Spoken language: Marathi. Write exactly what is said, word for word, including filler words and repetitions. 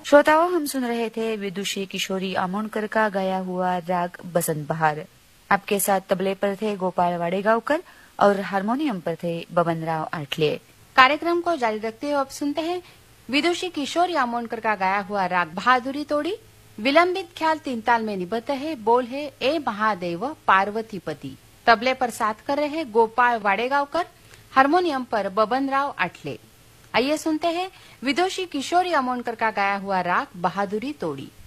श्रोताओं, हम सुन रहे थे विदुषी किशोरी आमोणकर का गाया हुआ राग बसंत बहार। आपके साथ तबले पर थे गोपाल वाडेगांवकर और हारमोनियम पर थे बबनराव आठले। कार्यक्रम को जारी रखते हुए अब सुनते हैं विदुषी किशोरी आमोणकर का गाया हुआ राग बहादुरी तोड़ी। विलंबित ख्याल तीन ताल में निबद्ध है। बोल है ए महादेव पार्वतीपति। तबले पर साथ कर रहे हैं गोपाल वाडेगांवकर, हारमोनियम पर बबनराव आठले। आइए सुनते हैं विदुषी किशोरी आमोणकर का गाया हुआ राग बहादुरी तोड़ी।